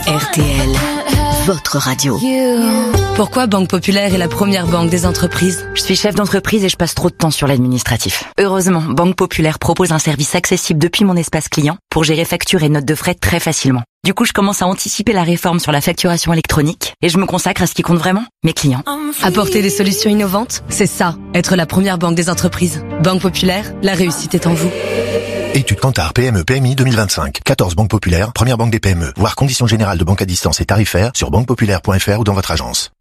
RTL, votre radio. Pourquoi Banque Populaire est la première banque des entreprises ? Je suis chef d'entreprise et je passe trop de temps sur l'administratif. Heureusement, Banque Populaire propose un service accessible depuis mon espace client pour gérer factures et notes de frais très facilement. Du coup, je commence à anticiper la réforme sur la facturation électronique et je me consacre à ce qui compte vraiment, mes clients. Apporter des solutions innovantes, c'est ça, être la première banque des entreprises. Banque Populaire, la réussite est en vous. Étude Kantar PME PMI 2025. 14 banques populaires, première banque des PME. Voir conditions générales de banque à distance et tarifaires sur banquepopulaire.fr ou dans votre agence.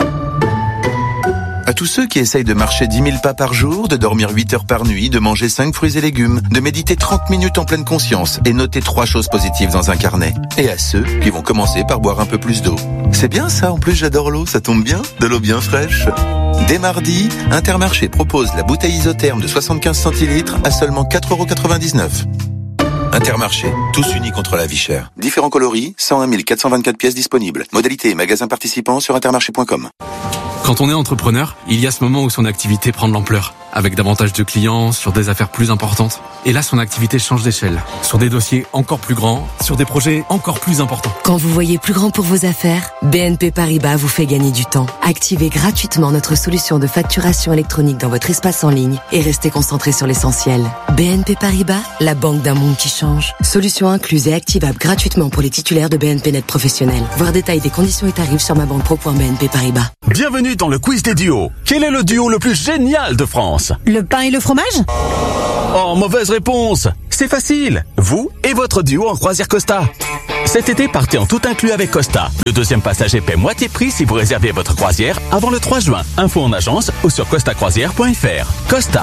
À tous ceux qui essayent de marcher 10 000 pas par jour, de dormir 8 heures par nuit, de manger 5 fruits et légumes, de méditer 30 minutes en pleine conscience et noter 3 choses positives dans un carnet. Et à ceux qui vont commencer par boire un peu plus d'eau. C'est bien ça, en plus j'adore l'eau, ça tombe bien, de l'eau bien fraîche. Dès mardi, Intermarché propose la bouteille isotherme de 75 centilitres à seulement 4,99 €. Intermarché, tous unis contre la vie chère. Différents coloris, 101 424 pièces disponibles. Modalité et magasins participants sur intermarché.com. Quand on est entrepreneur, il y a ce moment où son activité prend de l'ampleur, avec davantage de clients, sur des affaires plus importantes. Et là, son activité change d'échelle, sur des dossiers encore plus grands, sur des projets encore plus importants. Quand vous voyez plus grand pour vos affaires, BNP Paribas vous fait gagner du temps. Activez gratuitement notre solution de facturation électronique dans votre espace en ligne et restez concentré sur l'essentiel. BNP Paribas, la banque d'un monde qui change. Solution incluse et activable gratuitement pour les titulaires de BNP Net professionnels. Voir détail des conditions et tarifs sur mabanque.pro.bnp Paribas. Bienvenue dans le quiz des duos. Quel est le duo le plus génial de France ? Le pain et le fromage ? Oh, mauvaise réponse. C'est facile. Vous et votre duo en croisière Costa. Cet été, partez en tout inclus avec Costa. Le deuxième passager paie moitié prix si vous réservez votre croisière avant le 3 juin. Info en agence ou sur costacroisière.fr. Costa.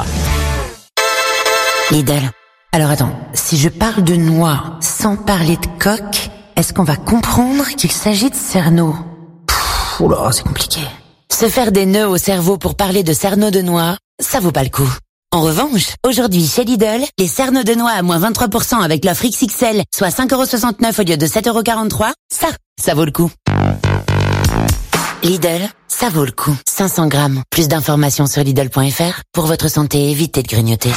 Lidl. Alors attends, si je parle de noix sans parler de coque, est-ce qu'on va comprendre qu'il s'agit de cerneau ? Oula, c'est compliqué. Se faire des nœuds au cerveau pour parler de cerneau de noix, ça vaut pas le coup. En revanche, aujourd'hui chez Lidl, les cerneaux de noix à moins 23% avec l'offre XXL, soit 5,69 € au lieu de 7,43 €, ça vaut le coup. Lidl, ça vaut le coup. 500 grammes. Plus d'informations sur Lidl.fr. Pour votre santé, évitez de grignoter.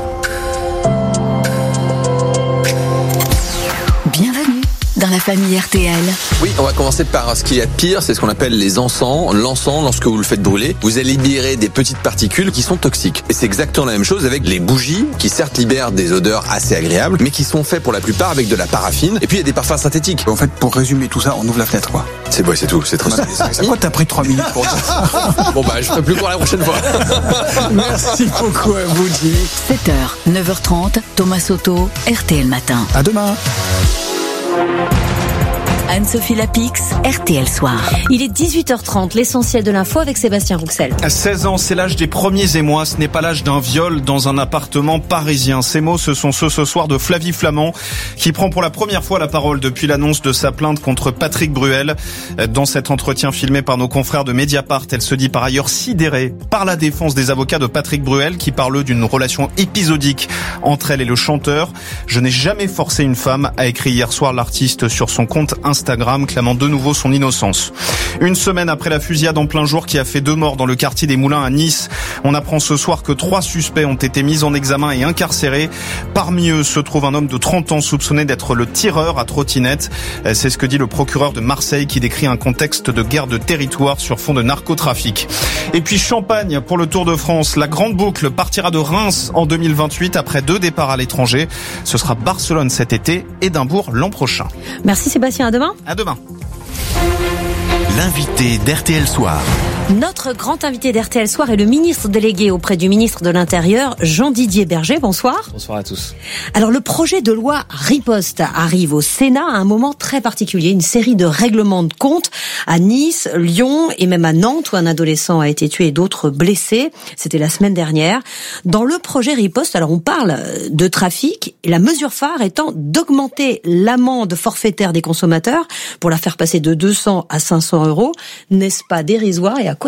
Bienvenue dans la famille RTL. Oui, on va commencer par ce qu'il y a de pire, c'est ce qu'on appelle les encens. L'encens, lorsque vous le faites brûler, vous allez libérer des petites particules qui sont toxiques. Et c'est exactement la même chose avec les bougies, qui certes libèrent des odeurs assez agréables, mais qui sont faits pour la plupart avec de la paraffine. Et puis il y a des parfums synthétiques. En fait, pour résumer tout ça, on ouvre la fenêtre, quoi. C'est tout, c'est trop simple. Pourquoi t'as pris 3 minutes pour ça? Bon je ferai plus pour la prochaine fois. Merci beaucoup à vous, Jimmy. 7h, 9h30, Thomas Soto, RTL Matin. À demain. Anne-Sophie Lapix, RTL Soir. Il est 18h30, l'essentiel de l'info avec Sébastien Rouxel. À 16 ans, c'est l'âge des premiers émois. Ce n'est pas l'âge d'un viol dans un appartement parisien. Ces mots, ce sont ceux ce soir de Flavie Flament, qui prend pour la première fois la parole depuis l'annonce de sa plainte contre Patrick Bruel. Dans cet entretien filmé par nos confrères de Mediapart, elle se dit par ailleurs sidérée par la défense des avocats de Patrick Bruel, qui parlent d'une relation épisodique entre elle et le chanteur. Je n'ai jamais forcé une femme, a écrit hier soir l'artiste sur son compte Instagram, clamant de nouveau son innocence. Une semaine après la fusillade en plein jour qui a fait 2 morts dans le quartier des Moulins à Nice, on apprend ce soir que 3 suspects ont été mis en examen et incarcérés. Parmi eux se trouve un homme de 30 ans soupçonné d'être le tireur à trottinette. C'est ce que dit le procureur de Marseille, qui décrit un contexte de guerre de territoire sur fond de narcotrafic. Et puis Champagne pour le Tour de France. La grande boucle partira de Reims en 2028 après 2 départs à l'étranger. Ce sera Barcelone cet été, Édimbourg l'an prochain. Merci Sébastien, à demain. À demain. L'invité d'RTL Soir. Notre grand invité d'RTL Soir est le ministre délégué auprès du ministre de l'Intérieur, Jean-Didier Berger. Bonsoir. Bonsoir à tous. Alors, le projet de loi Riposte arrive au Sénat à un moment très particulier. Une série de règlements de compte à Nice, Lyon et même à Nantes, où un adolescent a été tué et d'autres blessés. C'était la semaine dernière. Dans le projet Riposte, alors on parle de trafic, et la mesure phare étant d'augmenter l'amende forfaitaire des consommateurs pour la faire passer de 200 à 500 €. N'est-ce pas dérisoire et à quoi ça sert ?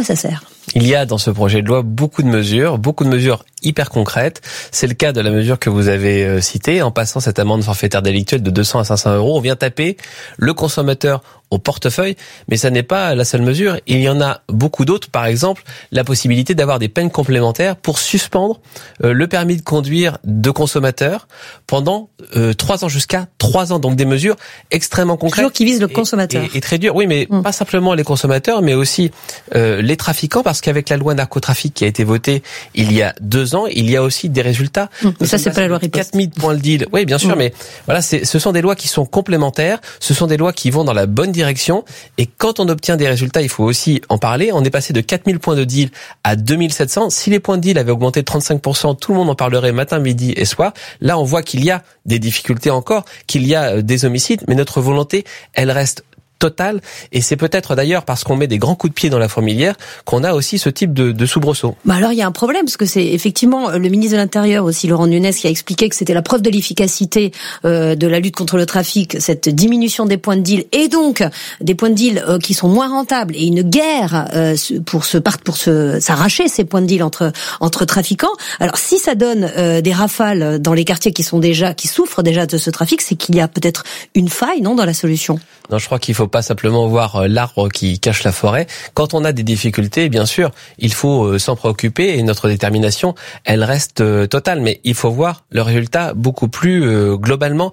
Il y a dans ce projet de loi beaucoup de mesures hyper concrètes. C'est le cas de la mesure que vous avez citée. En passant cette amende forfaitaire délictuelle de 200 à 500 €, on vient taper le consommateur au portefeuille, mais ça n'est pas la seule mesure. Il y en a beaucoup d'autres. Par exemple, la possibilité d'avoir des peines complémentaires pour suspendre le permis de conduire de consommateur pendant 3 ans, jusqu'à 3 ans. Donc des mesures extrêmement concrètes. Toujours qui visent le consommateur. Et très dures. Oui, mais pas simplement les consommateurs, mais aussi les trafiquants, parce qu'avec la loi narcotrafic qui a été votée il y a 2 ans, il y a aussi des résultats. Mais ça, c'est pas la loi riposte. 4000 points le deal. Oui, bien sûr, mais voilà, ce sont des lois qui sont complémentaires. Ce sont des lois qui vont dans la bonne direction. Et quand on obtient des résultats, il faut aussi en parler. On est passé de 4000 points de deal à 2700. Si les points de deal avaient augmenté de 35%, tout le monde en parlerait matin, midi et soir. Là, on voit qu'il y a des difficultés encore, qu'il y a des homicides, mais notre volonté, elle reste totale. Et c'est peut-être d'ailleurs parce qu'on met des grands coups de pied dans la fourmilière qu'on a aussi ce type de soubresaut. Bah alors il y a un problème, parce que c'est effectivement le ministre de l'Intérieur aussi, Laurent Nunez, qui a expliqué que c'était la preuve de l'efficacité de la lutte contre le trafic, cette diminution des points de deal, et donc des points de deal qui sont moins rentables, et une guerre pour s'arracher ces points de deal entre trafiquants. Alors si ça donne des rafales dans les quartiers qui souffrent déjà de ce trafic, c'est qu'il y a peut-être une faille, non, dans la solution. Non, je crois qu'il faut pas simplement voir l'arbre qui cache la forêt. Quand on a des difficultés, bien sûr, il faut s'en préoccuper, et notre détermination, elle reste totale. Mais il faut voir le résultat beaucoup plus globalement.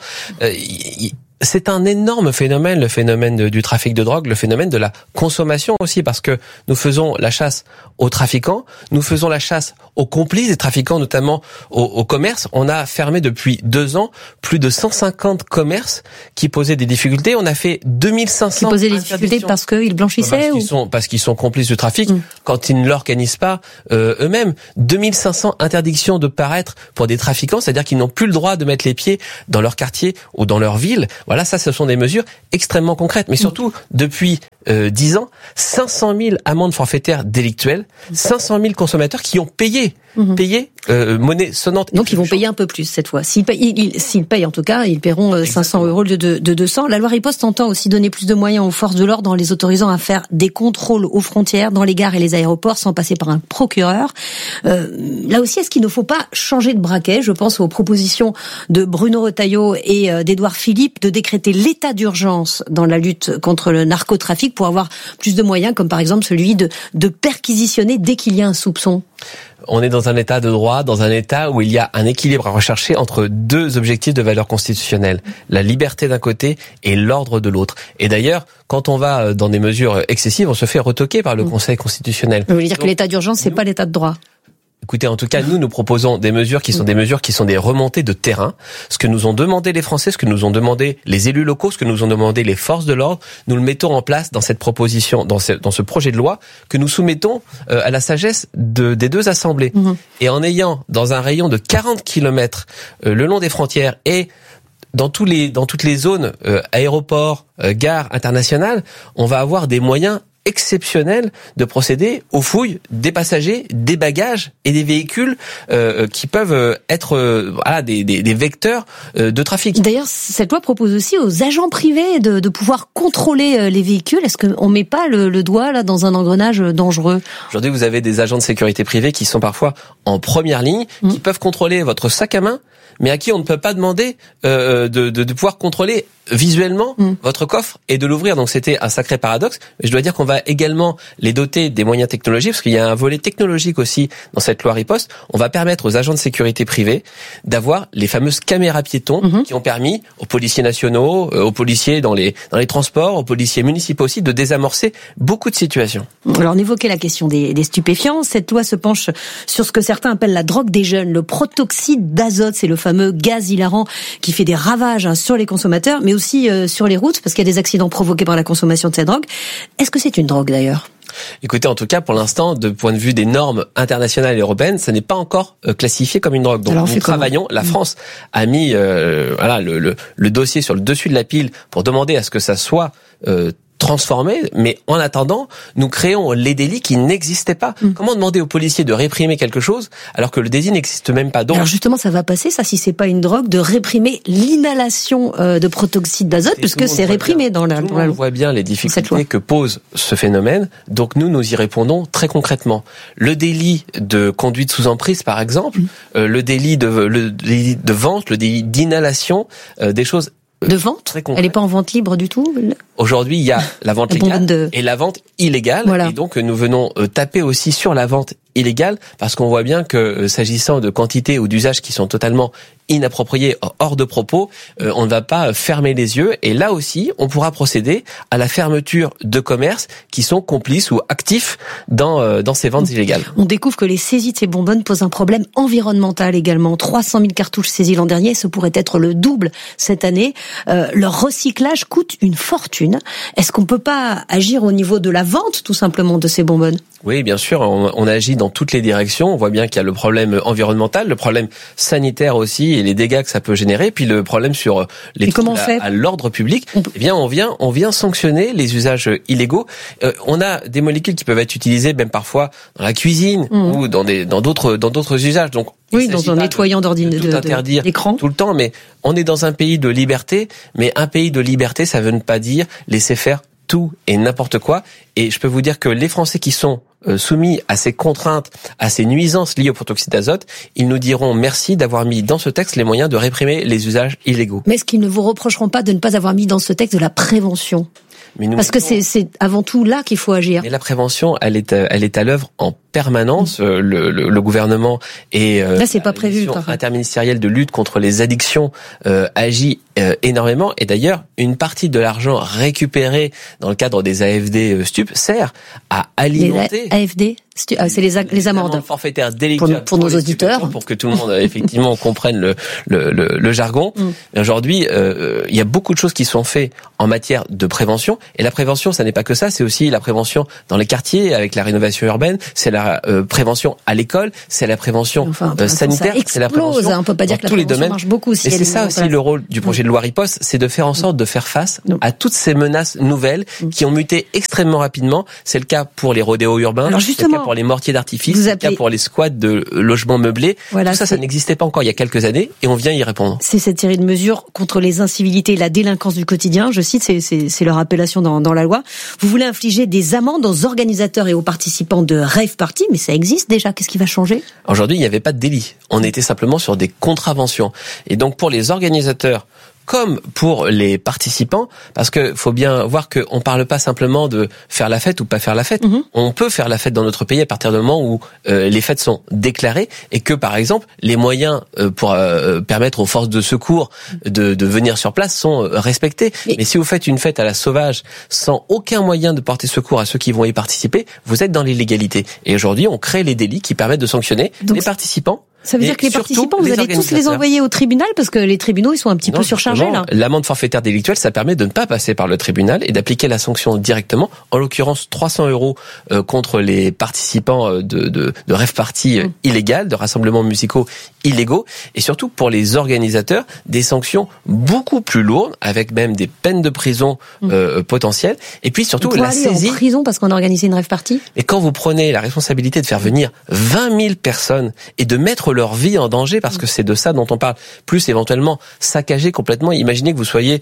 C'est un énorme phénomène, le phénomène du trafic de drogue, le phénomène de la consommation aussi, parce que nous faisons la chasse aux trafiquants, nous faisons la chasse aux complices des trafiquants, notamment au commerce. On a fermé depuis 2 ans plus de 150 commerces qui posaient des difficultés. On a fait 2500 qui posaient des difficultés parce qu'ils blanchissaient parce qu'ils sont complices du trafic quand ils ne l'organisent pas eux-mêmes. 2500 interdictions de paraître pour des trafiquants, c'est-à-dire qu'ils n'ont plus le droit de mettre les pieds dans leur quartier ou dans leur ville. Voilà, ça, ce sont des mesures extrêmement concrètes. Mais surtout, depuis 10 ans, 500 000 amendes forfaitaires délictuelles, 500 000 consommateurs qui ont payé monnaie sonnante. Donc ils vont payer un peu plus cette fois. S'ils payent en tout cas, ils paieront 500 € au lieu de 200. La loi riposte entend aussi donner plus de moyens aux forces de l'ordre en les autorisant à faire des contrôles aux frontières, dans les gares et les aéroports, sans passer par un procureur. Là aussi, est-ce qu'il ne faut pas changer de braquet? Je pense aux propositions de Bruno Retailleau et d'Édouard Philippe de décréter l'état d'urgence dans la lutte contre le narcotrafic pour avoir plus de moyens, comme par exemple celui de perquisitionner dès qu'il y a un soupçon. On est dans un état de droit, dans un état où il y a un équilibre à rechercher entre 2 objectifs de valeur constitutionnelle. La liberté d'un côté et l'ordre de l'autre. Et d'ailleurs, quand on va dans des mesures excessives, on se fait retoquer par le Conseil constitutionnel. Vous voulez dire que l'état d'urgence, c'est pas l'état de droit? Écoutez, en tout cas, nous proposons des mesures qui sont des remontées de terrain. Ce que nous ont demandé les Français, ce que nous ont demandé les élus locaux, ce que nous ont demandé les forces de l'ordre, nous le mettons en place dans cette proposition, dans ce projet de loi que nous soumettons à la sagesse des 2 assemblées. Et en ayant dans un rayon de 40 km le long des frontières et dans toutes les zones aéroports, gares internationales, on va avoir des moyens exceptionnel de procéder aux fouilles des passagers, des bagages et des véhicules qui peuvent être des vecteurs de trafic. D'ailleurs, cette loi propose aussi aux agents privés de pouvoir contrôler les véhicules. Est-ce qu'on met pas le doigt là dans un engrenage dangereux? Aujourd'hui, vous avez des agents de sécurité privée qui sont parfois en première ligne, qui peuvent contrôler votre sac à main, mais à qui on ne peut pas demander de pouvoir contrôler visuellement votre coffre et de l'ouvrir. Donc c'était un sacré paradoxe. Mais je dois dire qu'on va également les doter des moyens technologiques, parce qu'il y a un volet technologique aussi dans cette loi riposte. On va permettre aux agents de sécurité privée d'avoir les fameuses caméras piétons qui ont permis aux policiers nationaux, aux policiers dans les transports, aux policiers municipaux aussi, de désamorcer beaucoup de situations. Alors on évoquait la question des stupéfiants. Cette loi se penche sur ce que certains appellent la drogue des jeunes, le protoxyde d'azote. C'est le fameux gaz hilarant qui fait des ravages sur les consommateurs, mais aussi sur les routes, parce qu'il y a des accidents provoqués par la consommation de cette drogue. Est-ce que c'est une drogue d'ailleurs? Écoutez, en tout cas, pour l'instant, de point de vue des normes internationales et européennes, ça n'est pas encore classifié comme une drogue. Donc nous travaillons. La France a mis le dossier sur le dessus de la pile pour demander à ce que ça soit transformer, mais en attendant, nous créons les délits qui n'existaient pas. Comment demander aux policiers de réprimer quelque chose alors que le délit n'existe même pas? Donc, alors justement, ça va passer, ça, si c'est pas une drogue, de réprimer l'inhalation de protoxyde d'azote, puisque c'est réprimé dans la loi. On voit bien les difficultés que pose ce phénomène. Donc nous y répondons très concrètement. Le délit de conduite sous emprise, par exemple, le délit de vente, le délit d'inhalation, des choses de vente. Elle n'est pas en vente libre du tout. Aujourd'hui, il y a la vente légale et la vente illégale. Voilà. Et donc, nous venons taper aussi sur la vente illégale parce qu'on voit bien que s'agissant de quantités ou d'usages qui sont totalement inappropriés, hors de propos, on ne va pas fermer les yeux. Et là aussi, on pourra procéder à la fermeture de commerces qui sont complices ou actifs dans ces ventes illégales. On découvre que les saisies de ces bonbonnes posent un problème environnemental également. 300 000 cartouches saisies l'an dernier, ce pourrait être le double cette année. Leur recyclage coûte une fortune. Est-ce qu'on peut pas agir au niveau de la vente, tout simplement, de ces bonbonnes? Oui, bien sûr, on agit dans toutes les directions. On voit bien qu'il y a le problème environnemental, le problème sanitaire aussi, et les dégâts que ça peut générer, puis le problème sur les troubles à l'ordre public. Eh bien, on vient sanctionner les usages illégaux. On a des molécules qui peuvent être utilisées même parfois dans la cuisine ou dans d'autres usages. Donc oui, dans un nettoyant d'écran tout le temps, mais on est dans un pays de liberté. Mais un pays de liberté, ça veut ne pas dire laisser faire tout et n'importe quoi. Et je peux vous dire que les Français qui sont soumis à ces contraintes, à ces nuisances liées au protoxyde d'azote, ils nous diront merci d'avoir mis dans ce texte les moyens de réprimer les usages illégaux. Mais est-ce qu'ils ne vous reprocheront pas de ne pas avoir mis dans ce texte de la prévention ? Parce que c'est avant tout là qu'il faut agir. Mais la prévention, elle est à l'œuvre en permanence. Le gouvernement et là, c'est pas prévu. Interministérielle de lutte contre les addictions agit énormément. Et d'ailleurs, une partie de l'argent récupéré dans le cadre des AFD Stup sert à alimenter. Les AFD, c'est les amendes forfaitaires délictuelles pour nos auditeurs, pour que tout le monde effectivement comprenne le jargon. Mais aujourd'hui, il y a beaucoup de choses qui sont faites en matière de prévention. Et la prévention, ça n'est pas que ça, c'est aussi la prévention dans les quartiers avec la rénovation urbaine, c'est la prévention à l'école, c'est la prévention sanitaire, c'est la prévention on peut pas dire que la prévention marche beaucoup. Et c'est ça aussi le rôle du projet de loi Riposte, c'est de faire en sorte de faire face à toutes ces menaces nouvelles qui ont muté extrêmement rapidement. C'est le cas pour les rodéos urbains, c'est le cas pour les mortiers d'artifice, c'est le cas pour les squats de logements meublés. Voilà, tout ça, ça n'existait pas encore il y a quelques années et on vient y répondre. C'est cette série de mesures contre les incivilités et la délinquance du quotidien. Je cite, c'est leur appellation dans la loi. Vous voulez infliger des amendes aux organisateurs et aux participants de rave party, mais ça existe déjà. Qu'est-ce qui va changer ? Aujourd'hui, il n'y avait pas de délit. On était simplement sur des contraventions. Et donc, pour les organisateurs, comme pour les participants, parce que faut bien voir qu'on parle pas simplement de faire la fête ou pas faire la fête. On peut faire la fête dans notre pays à partir du moment où les fêtes sont déclarées et que, par exemple, les moyens pour permettre aux forces de secours de venir sur place sont respectés. Mais si vous faites une fête à la sauvage sans aucun moyen de porter secours à ceux qui vont y participer, vous êtes dans l'illégalité. Et aujourd'hui, on crée les délits qui permettent de sanctionner les participants. Ça veut dire que les participants, vous allez tous les envoyer au tribunal parce que les tribunaux, ils sont un petit peu surchargés, là. L'amende forfaitaire délictuelle, ça permet de ne pas passer par le tribunal et d'appliquer la sanction directement. En l'occurrence, 300 € contre les participants de rave party illégales, de rassemblements musicaux illégaux. Et surtout, pour les organisateurs, des sanctions beaucoup plus lourdes, avec même des peines de prison potentielles. Et puis surtout, la saisie. En prison parce qu'on a organisé une rave party. Et quand vous prenez la responsabilité de faire venir 20 000 personnes et de mettre leur vie en danger, parce que c'est de ça dont on parle, plus éventuellement saccager complètement. Imaginez que vous soyez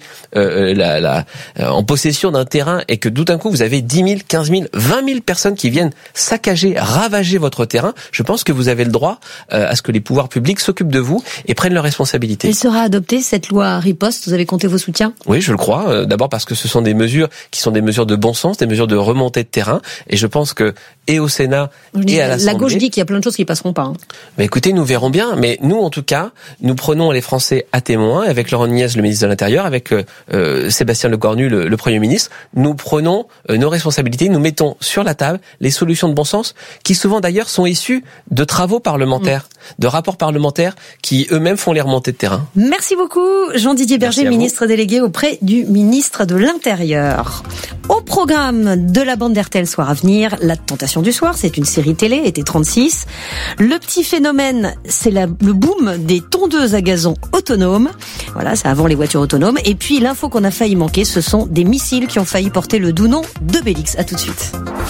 en possession d'un terrain et que tout d'un coup vous avez 10 000, 15 000, 20 000 personnes qui viennent saccager, ravager votre terrain. Je pense que vous avez le droit à ce que les pouvoirs publics s'occupent de vous et prennent leurs responsabilités. Elle sera adoptée, cette loi Riposte. Vous avez compté vos soutiens ? Oui, je le crois. D'abord parce que ce sont des mesures qui sont des mesures de bon sens, des mesures de remontée de terrain. Et je pense que et au Sénat et à l'Assemblée. La gauche dit qu'il y a plein de choses qui passeront pas. Mais écoutez, nous verrons bien. Mais nous, en tout cas, nous prenons les Français à témoin avec Laurent Nunez, le ministre de l'Intérieur, avec Sébastien Lecornu, le Premier ministre. Nous prenons nos responsabilités. Nous mettons sur la table les solutions de bon sens qui souvent d'ailleurs sont issues de travaux parlementaires, de rapports parlementaires qui eux-mêmes font les remontées de terrain. Merci beaucoup, Jean-Didier Berger, ministre délégué auprès du ministre de l'Intérieur. Au programme de la bande d'RTL Soir à venir, La Tentation du Soir, c'est une série télé, été 36. Le petit phénomène c'est le boom des tondeuses à gazon autonomes. Voilà, c'est avant les voitures autonomes. Et puis l'info qu'on a failli manquer, ce sont des missiles qui ont failli porter le doux nom de Bélix. À tout de suite.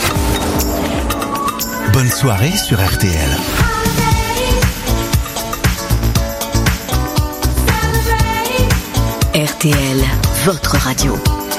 Bonne soirée sur RTL. RTL, votre radio.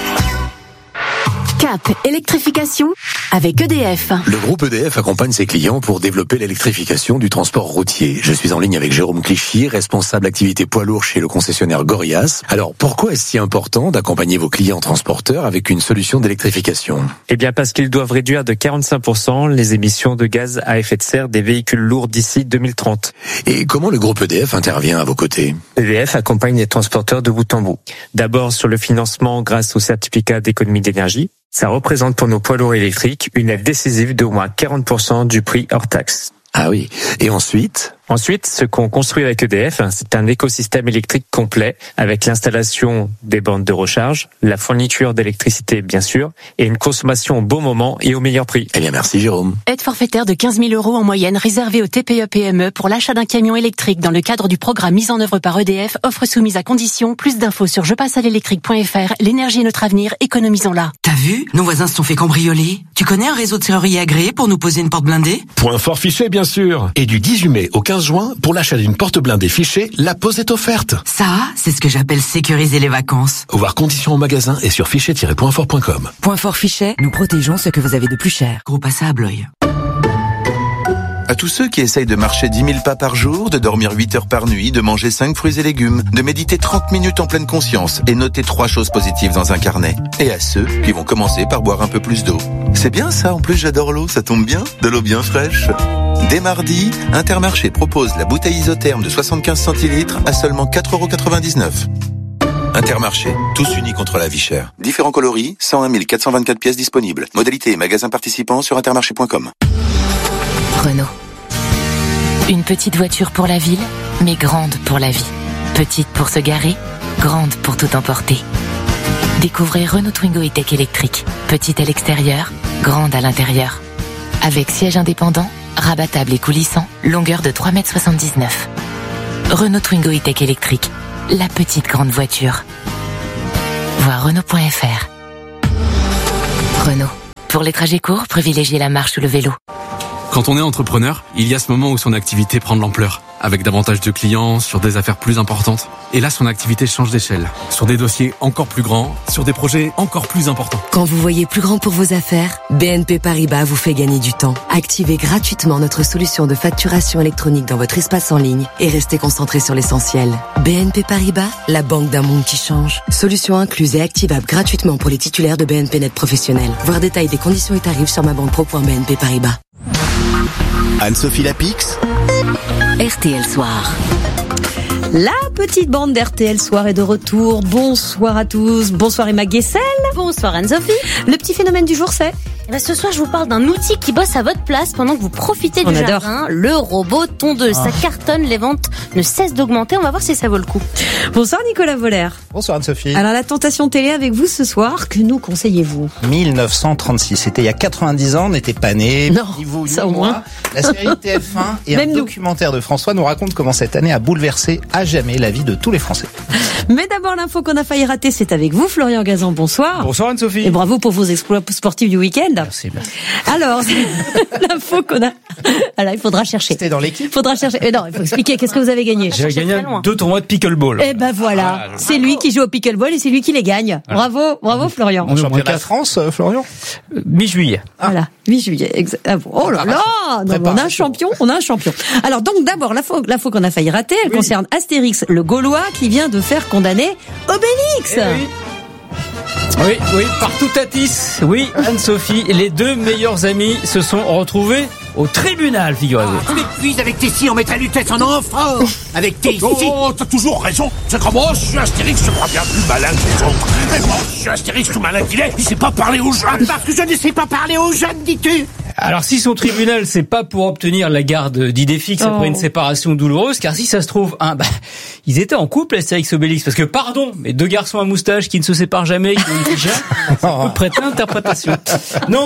Cap électrification avec EDF. Le groupe EDF accompagne ses clients pour développer l'électrification du transport routier. Je suis en ligne avec Jérôme Clichy, responsable activité poids lourd chez le concessionnaire Gorias. Alors, pourquoi est-ce si important d'accompagner vos clients transporteurs avec une solution d'électrification ? Eh bien, parce qu'ils doivent réduire de 45% les émissions de gaz à effet de serre des véhicules lourds d'ici 2030. Et comment le groupe EDF intervient à vos côtés ? EDF accompagne les transporteurs de bout en bout. D'abord sur le financement grâce au certificat d'économie d'énergie. Ça représente pour nos poids lourds électriques une aide décisive d'au moins 40% du prix hors taxe. Ah oui. Et ensuite ? Ensuite, ce qu'on construit avec EDF, c'est un écosystème électrique complet avec l'installation des bornes de recharge, la fourniture d'électricité bien sûr, et une consommation au bon moment et au meilleur prix. Eh bien merci Jérôme. Aide forfaitaire de 15 000 € en moyenne réservée aux TPE-PME pour l'achat d'un camion électrique dans le cadre du programme mis en œuvre par EDF, offre soumise à condition. Plus d'infos sur jepassealélectrique.fr. L'énergie est notre avenir, économisons-la. T'as vu ? Nos voisins se sont fait cambrioler. Tu connais un réseau de serruriers agréé pour nous poser une porte blindée ? Point fort Fichet bien sûr. Et du 18 mai au 15 juin, pour l'achat d'une porte blindée Fichet, la pose est offerte. Ça, c'est ce que j'appelle sécuriser les vacances. Voir conditions au magasin et sur fichet-pointfort.com. Point fort Fichet, nous protégeons ce que vous avez de plus cher. Gros passe à Bloy. À tous ceux qui essayent de marcher 10 000 pas par jour, de dormir 8 heures par nuit, de manger 5 fruits et légumes, de méditer 30 minutes en pleine conscience et noter 3 choses positives dans un carnet. Et à ceux qui vont commencer par boire un peu plus d'eau. C'est bien ça, en plus j'adore l'eau, ça tombe bien, de l'eau bien fraîche. Dès mardi, Intermarché propose la bouteille isotherme de 75 centilitres à seulement 4,99 €. Intermarché, tous unis contre la vie chère. Différents coloris, 101 424 pièces disponibles. Modalité et magasins participants sur intermarché.com. Renault. Une petite voiture pour la ville, mais grande pour la vie. Petite pour se garer, grande pour tout emporter. Découvrez Renault Twingo E-Tech électrique. Petite à l'extérieur, grande à l'intérieur. Avec siège indépendant, rabattable et coulissant, longueur de 3,79 m. Renault Twingo E-Tech électrique. La petite grande voiture. Voir Renault.fr. Renault. Pour les trajets courts, privilégiez la marche ou le vélo. Quand on est entrepreneur, il y a ce moment où son activité prend de l'ampleur, avec davantage de clients, sur des affaires plus importantes. Et là, son activité change d'échelle, sur des dossiers encore plus grands, sur des projets encore plus importants. Quand vous voyez plus grand pour vos affaires, BNP Paribas vous fait gagner du temps. Activez gratuitement notre solution de facturation électronique dans votre espace en ligne et restez concentré sur l'essentiel. BNP Paribas, la banque d'un monde qui change. Solution incluse et activable gratuitement pour les titulaires de BNP Net Professionnel. Voir détail des conditions et tarifs sur mabanquepro.bnp Paribas. Anne-Sophie Lapix, RTL Soir. La petite bande d'RTL Soir est de retour. Bonsoir à tous. Bonsoir Emma Guessel. Bonsoir Anne-Sophie. Le petit phénomène du jour, c'est ce soir, je vous parle d'un outil qui bosse à votre place pendant que vous profitez du jardin. Le robot tondeuse. Ça cartonne, les ventes ne cessent d'augmenter. On va voir si ça vaut le coup. Bonsoir Nicolas Voller. Bonsoir Anne-Sophie. Alors la tentation télé avec vous ce soir, que nous conseillez-vous ? 1936, c'était il y a 90 ans, on n'était pas nés, ni vous, ça ni au moi. moins. La série TF1 et un documentaire de François nous racontent comment cette année a bouleversé à jamais la vie de tous les Français. Mais d'abord, l'info qu'on a failli rater, c'est avec vous, Florian Gazan. Bonsoir. Bonsoir Anne-Sophie. Et bravo pour vos exploits sportifs du week-end. Merci. Alors, l'info qu'on a... Alors, il faudra chercher. C'était dans l'équipe. Faudra chercher. Mais non, il faut expliquer. Qu'est-ce que vous avez gagné ? J'ai gagné 2 tournois de pickleball. Eh ben voilà. C'est lui qui joue au pickleball et c'est lui qui les gagne. Bravo, bravo Florian. On est championnat de France, Florian. Mi-juillet. Voilà, 8 juillet. Ah bon. Oh là là. Non, on a un champion. Alors donc d'abord, l'info qu'on a failli rater, elle concerne Astérix, le Gaulois, qui vient de faire condamner Obélix. Oui, partout Tatis. Oui, Anne-Sophie, les 2 meilleurs amis se sont retrouvés au tribunal, figurez-vous. Avec cuisse, avec tes si, on mettrait du tête en enfant. Avec tes si. Oh, t'as toujours raison. C'est comme moi, je suis Astérix, je crois bien plus malin que les autres. Et moi, je suis Astérix, tout malin qu'il est, il sait pas parler aux jeunes. Parce que je ne sais pas parler aux jeunes, dis-tu. Alors si son tribunal, c'est pas pour obtenir la garde d'idée fixe après une séparation douloureuse, car si ça se trouve, ils étaient en couple, Astérix et Obélix, parce que pardon, mais 2 garçons à moustache qui ne se séparent jamais, qui ont une ça peut prêter à interprétation. Non,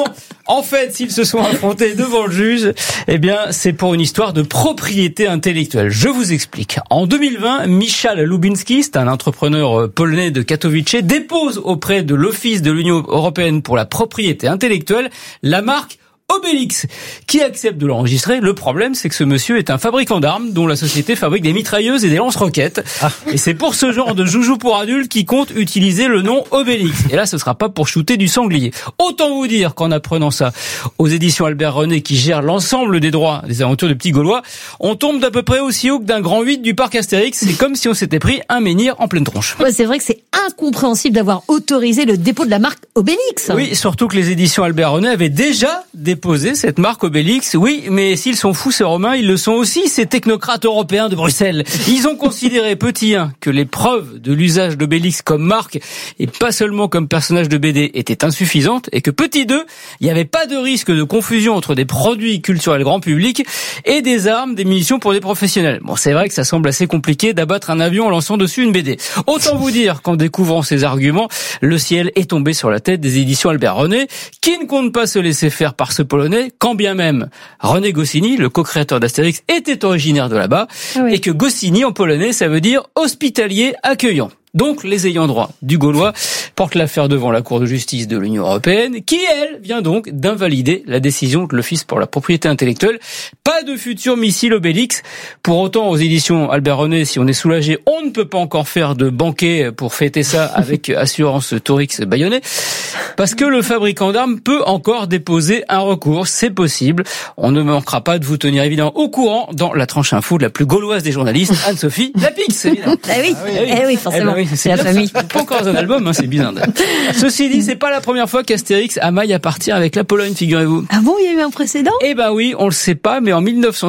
En fait, s'ils se sont affrontés devant le juge, eh bien, c'est pour une histoire de propriété intellectuelle. Je vous explique. En 2020, Michal Lubinski, c'est un entrepreneur polonais de Katowice, dépose auprès de l'Office de l'Union européenne pour la propriété intellectuelle la marque Obélix, qui accepte de l'enregistrer. Le problème, c'est que ce monsieur est un fabricant d'armes dont la société fabrique des mitrailleuses et des lance-roquettes. Et c'est pour ce genre de joujou pour adultes qui compte utiliser le nom Obélix. Et là, ce sera pas pour shooter du sanglier. Autant vous dire qu'en apprenant ça aux éditions Albert René, qui gèrent l'ensemble des droits des aventures de petits Gaulois, on tombe d'à peu près aussi haut que d'un grand 8 du parc Astérix. C'est comme si on s'était pris un menhir en pleine tronche. Ouais, c'est vrai que c'est incompréhensible d'avoir autorisé le dépôt de la marque Obélix. Oui, surtout que les éditions Albert René avaient déjà déposé cette marque Obélix. Oui, mais s'ils sont fous, ces Romains, ils le sont aussi, ces technocrates européens de Bruxelles. Ils ont considéré, petit 1, que les preuves de l'usage d'Obélix comme marque, et pas seulement comme personnage de BD, étaient insuffisantes, et que petit 2, il n'y avait pas de risque de confusion entre des produits culturels grand public et des armes, des munitions pour des professionnels. Bon, c'est vrai que ça semble assez compliqué d'abattre un avion en lançant dessus une BD. Autant vous dire qu'en découvrant ces arguments, le ciel est tombé sur la tête des éditions Albert René, qui ne comptent pas se laisser faire par ce polonais, quand bien même René Goscinny, le co-créateur d'Astérix, était originaire de là-bas, et que Goscinny en polonais, ça veut dire hospitalier accueillant. Donc, les ayants droit du Gaulois portent l'affaire devant la Cour de justice de l'Union européenne, qui, elle, vient donc d'invalider la décision de l'Office pour la propriété intellectuelle. Pas de futur missile Obélix. Pour autant, aux éditions Albert René, si on est soulagé, on ne peut pas encore faire de banquet pour fêter ça avec Assurance Tourix Bayonnais, parce que le fabricant d'armes peut encore déposer un recours. C'est possible. On ne manquera pas de vous tenir évidemment au courant dans la tranche info de la plus gauloise des journalistes, Anne-Sophie Lapix, évidemment. Oui, forcément. Oui, c'est la famille. Pas encore un album, hein, c'est bizarre. Ceci dit, c'est pas la première fois qu'Astérix amaille à partir avec la Pologne, figurez-vous. Ah bon, il y a eu un précédent? Eh ben oui, on le sait pas, mais en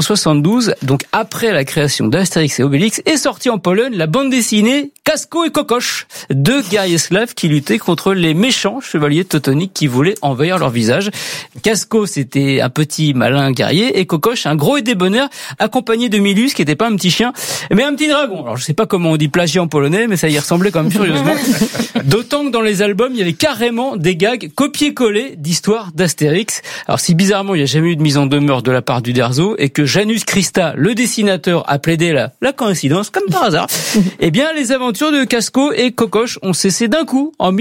1972, donc après la création d'Astérix et Obélix, est sortie en Pologne la bande dessinée Kasko et Kokosz, deux guerriers slaves qui luttaient contre les méchants chevaliers teutoniques qui voulaient envahir leur visage. Kasko, c'était un petit malin guerrier, et Kokosz, un gros et débonnaire, accompagné de Milus, qui était pas un petit chien, mais un petit dragon. Alors je sais pas comment on dit plagiat en polonais, mais ça y ressemblait quand même furieusement. D'autant que dans les albums, il y avait carrément des gags copier-coller d'histoires d'Astérix. Alors si bizarrement, il n'y a jamais eu de mise en demeure de la part du Derzo, et que Janus Christa, le dessinateur, a plaidé la coïncidence, comme par hasard, eh bien les aventures de Kasko et Kokosz ont cessé d'un coup en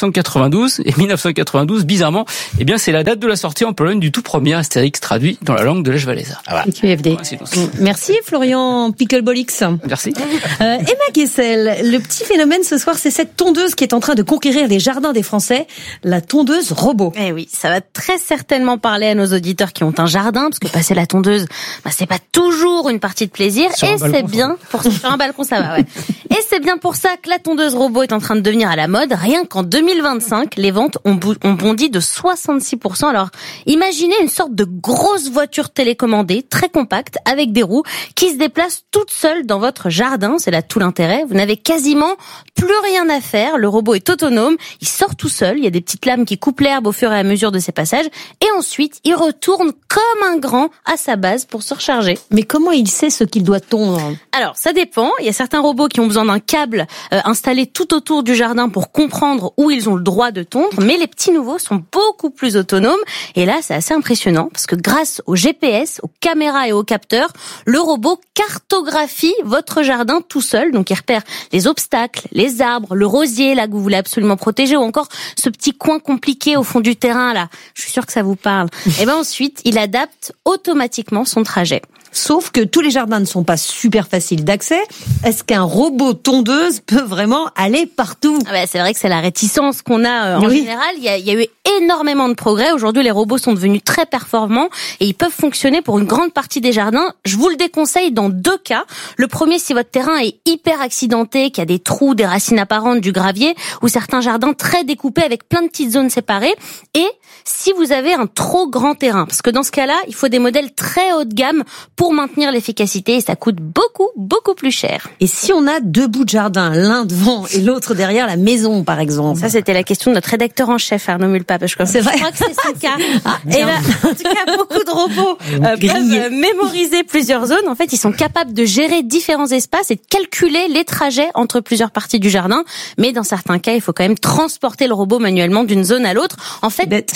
1992. Et 1992, bizarrement, eh bien c'est la date de la sortie en Pologne du tout premier Astérix traduit dans la langue de Lech Walesa. QFD. Merci Florian Pickelbolix. Merci. Emma Guessel, le petit phénomène ce soir, c'est cette tondeuse qui est en train de conquérir les jardins des Français, la tondeuse robot. Eh oui, ça va très certainement parler à nos auditeurs qui ont un jardin, parce que passer la tondeuse, c'est pas toujours une partie de plaisir, et c'est bien pour sur un balcon, ça va, ouais. Et c'est bien pour ça que la tondeuse robot est en train de devenir à la mode. Rien qu'en 2025, les ventes ont bondi de 66%. Alors, imaginez une sorte de grosse voiture télécommandée, très compacte, avec des roues, qui se déplace toute seule dans votre jardin. C'est là tout l'intérêt. Vous n'avez quasiment plus rien à faire. Le robot est autonome. Il sort tout seul. Il y a des petites lames qui coupent l'herbe au fur et à mesure de ses passages. Et ensuite, il retourne comme un grand à sa base pour se recharger. Mais comment il sait ce qu'il doit tondre? Alors, ça dépend. Il y a certains robots qui ont besoin d'un câble installé tout autour du jardin pour comprendre où ils ont le droit de tondre. Mais les petits nouveaux sont beaucoup plus autonomes. Et là, c'est assez impressionnant parce que grâce au GPS, aux caméras et aux capteurs, le robot cartographie votre jardin tout seul. Donc, il repère les obstacles, les arbres, le rosier là que vous voulez absolument protéger, ou encore ce petit coin compliqué au fond du terrain là. Je suis sûre que ça vous parle. Et ben ensuite, il adapte automatiquement son trajet. Sauf que tous les jardins ne sont pas super faciles d'accès. Est-ce qu'un robot tondeuse peut vraiment aller partout? C'est vrai que c'est la réticence qu'on a en général. Il y a eu énormément de progrès. Aujourd'hui, les robots sont devenus très performants et ils peuvent fonctionner pour une grande partie des jardins. Je vous le déconseille dans 2 cas. Le premier, si votre terrain est hyper accidenté, qu'il y a des trous, des racines apparentes, du gravier, ou certains jardins très découpés avec plein de petites zones séparées. Et si vous avez un trop grand terrain, parce que dans ce cas-là, il faut des modèles très haut de gamme pour maintenir l'efficacité et ça coûte beaucoup plus cher. Et si on a 2 bouts de jardin, l'un devant et l'autre derrière la maison, par exemple? Ça, c'était la question de notre rédacteur en chef, Arnaud Mulpa. C'est vrai. Je crois que c'est son cas. Et là, en tout cas, beaucoup de robots peuvent mémoriser plusieurs zones. En fait, ils sont capables de gérer différents espaces et de calculer les trajets entre plusieurs parties du jardin. Mais dans certains cas, il faut quand même transporter le robot manuellement d'une zone à l'autre. En fait,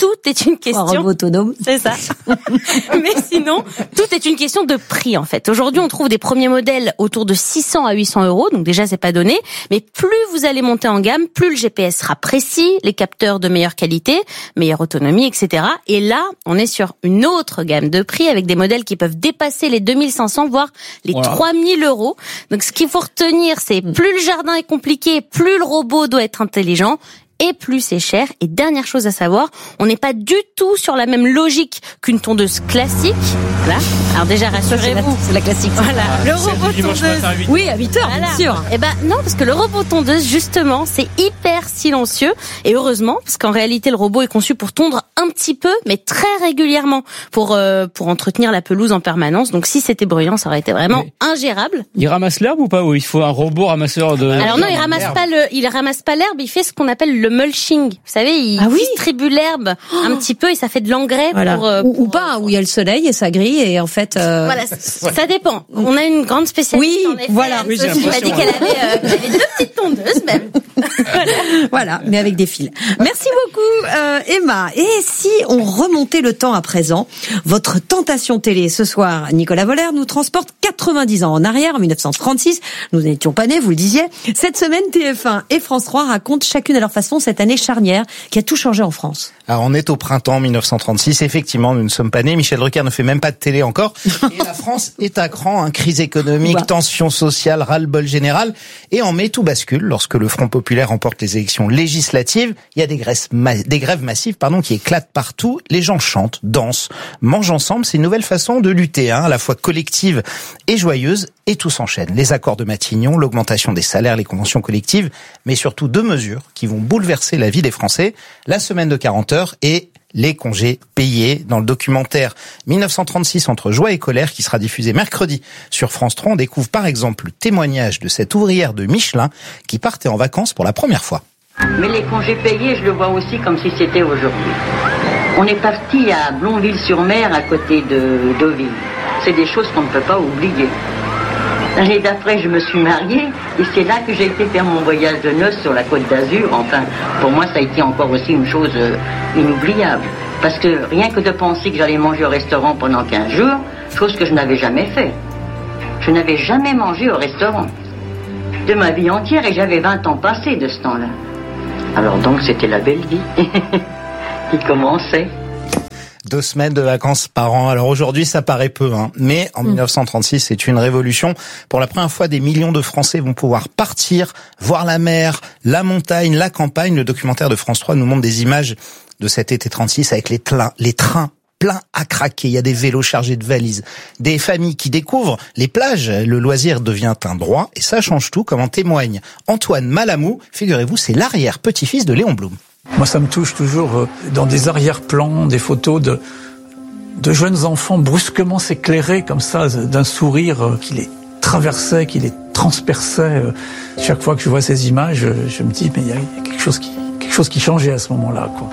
tout est une question... Un robot autonome. C'est ça. Mais sinon, tout est une question de prix, en fait. Aujourd'hui, on trouve des premiers modèles autour de 600 à 800 euros. Donc déjà, c'est pas donné. Mais plus vous allez monter en gamme, plus le GPS sera précis, les capteurs de meilleure qualité, meilleure autonomie, etc. Et là, on est sur une autre gamme de prix avec des modèles qui peuvent dépasser les 2500, voire les 3000 euros. Donc ce qu'il faut retenir, c'est plus le jardin est compliqué, plus le robot doit être intelligent, et plus c'est cher. Et dernière chose à savoir, on n'est pas du tout sur la même logique qu'une tondeuse classique. Là. Alors déjà, rassurez-vous. C'est la classique. Voilà. Le robot tondeuse. Oui, à 8 heures, voilà. bien sûr. Eh ben, non, parce que le robot tondeuse, justement, c'est hyper silencieux. Et heureusement, parce qu'en réalité, le robot est conçu pour tondre un petit peu, mais très régulièrement, pour entretenir la pelouse en permanence. Donc si c'était bruyant, ça aurait été vraiment ingérable. Il ramasse l'herbe ou pas? Ou il faut un robot ramasseur de... Alors non, il ramasse pas l'herbe, il fait ce qu'on appelle le mulching. Vous savez, il distribue l'herbe un petit peu et ça fait de l'engrais. Voilà. Ou pas, où il y a le soleil et ça grille et en fait... Voilà, ça dépend. On a une grande spécialiste en effet. Voilà. Oui, Sophie m'a dit qu'elle avait 2 petites tondeuses même. Voilà, mais avec des fils. Merci beaucoup Emma. Et si on remontait le temps à présent, votre tentation télé ce soir, Nicolas Voller nous transporte 90 ans en arrière, en 1936. Nous n'étions pas nés, vous le disiez. Cette semaine, TF1 et France 3 racontent chacune à leur façon cette année charnière qui a tout changé en France. Alors on est au printemps 1936, effectivement nous ne sommes pas nés, Michel Drucker ne fait même pas de télé encore, et la France est à cran, crise économique, tension sociale, ras-le-bol général, et en mai tout bascule lorsque le Front Populaire remporte les élections législatives, il y a des grèves massives qui éclatent partout, les gens chantent, dansent, mangent ensemble, c'est une nouvelle façon de lutter, à la fois collective et joyeuse, et tout s'enchaîne. Les accords de Matignon, l'augmentation des salaires, les conventions collectives, mais surtout 2 mesures qui vont bouleverser la vie des Français, la semaine de 40 heures et les congés payés. Dans le documentaire 1936 entre joie et colère qui sera diffusé mercredi sur France 3, on découvre par exemple le témoignage de cette ouvrière de Michelin qui partait en vacances pour la première fois. Mais les congés payés, je le vois aussi comme si c'était aujourd'hui. On est parti à Blonville-sur-Mer à côté de Deauville. C'est des choses qu'on ne peut pas oublier. L'année d'après, je me suis mariée et c'est là que j'ai été faire mon voyage de noces sur la Côte d'Azur. Enfin, pour moi, ça a été encore aussi une chose inoubliable. Parce que rien que de penser que j'allais manger au restaurant pendant 15 jours, chose que je n'avais jamais fait. Je n'avais jamais mangé au restaurant de ma vie entière et j'avais 20 ans passés de ce temps-là. Alors donc, c'était la belle vie qui commençait. 2 semaines de vacances par an. Alors aujourd'hui, ça paraît peu, mais en 1936, c'est une révolution. Pour la première fois, des millions de Français vont pouvoir partir, voir la mer, la montagne, la campagne. Le documentaire de France 3 nous montre des images de cet été 36 avec les trains pleins à craquer. Il y a des vélos chargés de valises, des familles qui découvrent les plages. Le loisir devient un droit et ça change tout, comme en témoigne Antoine Malamou. Figurez-vous, c'est l'arrière-petit-fils de Léon Blum. Moi, ça me touche toujours dans des arrière-plans, des photos de jeunes enfants brusquement s'éclairer comme ça d'un sourire qui les traversait, qui les transperçait. Chaque fois que je vois ces images, je me dis mais il y a quelque chose qui changeait à ce moment-là, quoi.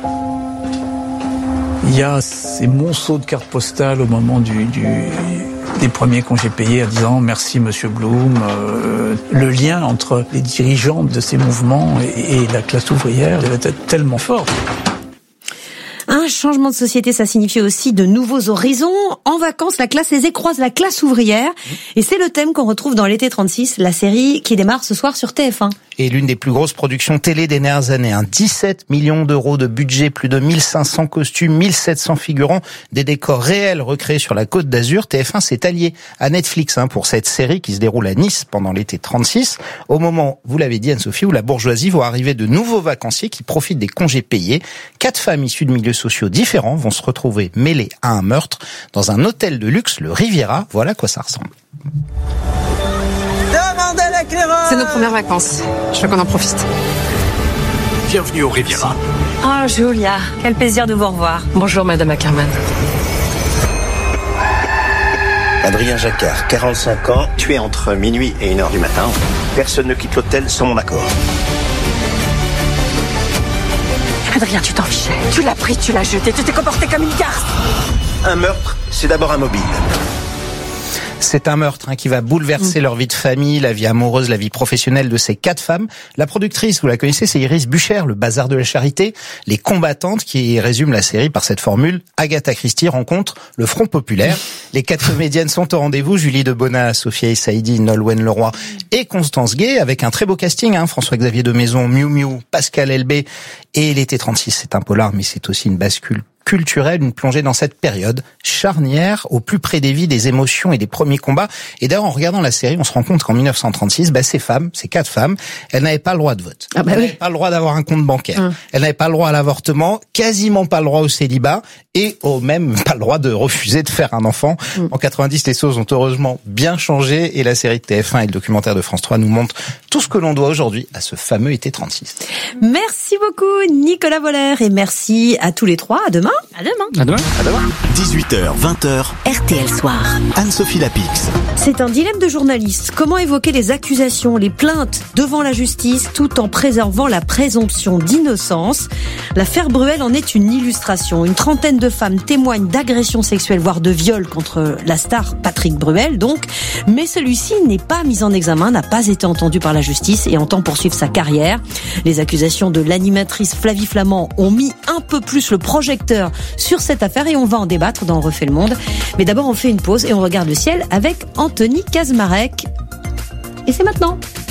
Il y a ces monceaux de cartes postales au moment des premiers congés payés en disant merci Monsieur Blum. Le lien entre les dirigeants de ces mouvements et la classe ouvrière devait être tellement fort. Un changement de société, ça signifie aussi de nouveaux horizons. En vacances, la classe aisée croise la classe ouvrière. Et c'est le thème qu'on retrouve dans l'été 36, la série qui démarre ce soir sur TF1. Et l'une des plus grosses productions télé des dernières années. 17 millions d'euros de budget, plus de 1500 costumes, 1700 figurants, des décors réels recréés sur la Côte d'Azur. TF1 s'est allié à Netflix pour cette série qui se déroule à Nice pendant l'été 36. Au moment, vous l'avez dit Anne-Sophie, où la bourgeoisie voit arriver de nouveaux vacanciers qui profitent des congés payés. 4 femmes issues de milieux sociaux différents vont se retrouver mêlées à un meurtre dans un hôtel de luxe, le Riviera. Voilà à quoi ça ressemble. Demandez l'éclaireur. C'est nos premières vacances. Je veux qu'on en profite. Bienvenue au Riviera. Oh, Julia, quel plaisir de vous revoir. Bonjour, Madame Ackerman. Adrien Jacquard, 45 ans, tué entre minuit et 1h du matin. Personne ne quitte l'hôtel sans mon accord. Adrien, tu t'en fichais. Tu l'as pris, tu l'as jeté, tu t'es comporté comme une garce. Un meurtre, c'est d'abord un mobile. C'est un meurtre qui va bouleverser leur vie de famille, la vie amoureuse, la vie professionnelle de ces 4 femmes. La productrice, vous la connaissez, c'est Iris Bucher, Le Bazar de la Charité. Les combattantes qui résument la série par cette formule. Agatha Christie rencontre le Front Populaire. Les 4 comédiennes sont au rendez-vous. Julie Debona, Sophia Saïdi, Nolwenn Leroy et Constance Gay, avec un très beau casting. François-Xavier de Maison, Miu Miu, Pascal Elbé et L'été 36. C'est un polar, mais c'est aussi une bascule culturelle, une plongée dans cette période charnière, au plus près des vies, des émotions et des premiers combats. Et d'ailleurs, en regardant la série, on se rend compte qu'en 1936, ces femmes, ces 4 femmes, elles n'avaient pas le droit de vote. Elles n'avaient pas le droit d'avoir un compte bancaire. Elles n'avaient pas le droit à l'avortement, quasiment pas le droit au célibat, et même pas le droit de refuser de faire un enfant. En 90, les choses ont heureusement bien changé, et la série de TF1 et le documentaire de France 3 nous montrent tout ce que l'on doit aujourd'hui à ce fameux été 36. Merci beaucoup, Nicolas Voller, et merci à tous les 3. À demain. À demain. À demain. À demain. 18h, 20h. RTL Soir. Anne-Sophie Lapix. C'est un dilemme de journaliste. Comment évoquer les accusations, les plaintes devant la justice tout en préservant la présomption d'innocence? L'affaire Bruel en est une illustration. Une trentaine de femmes témoignent d'agressions sexuelles, voire de viols contre la star Patrick Bruel, donc. Mais celui-ci n'est pas mis en examen, n'a pas été entendu par la justice et entend poursuivre sa carrière. Les accusations de l'animatrice Flavie Flament ont mis un peu plus le projecteur sur cette affaire et on va en débattre dans On refait le monde. Mais d'abord, on fait une pause et on regarde le ciel avec Anthony Kazmarek. Et c'est maintenant.